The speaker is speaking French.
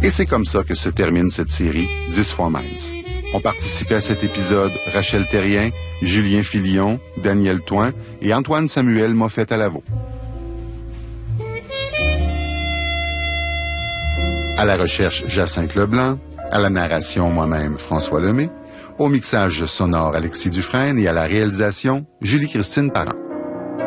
Et c'est comme ça que se termine cette série 10 fois Miles. Ont participé à cet épisode Rachel Terrien, Julien Filion, Daniel Thoin et Antoine Samuel Moffett-Alavo. À la recherche, Jacinthe Leblanc. À la narration, moi-même, François Lemay. Au mixage sonore, Alexis Dufresne. Et à la réalisation, Julie-Christine Parent.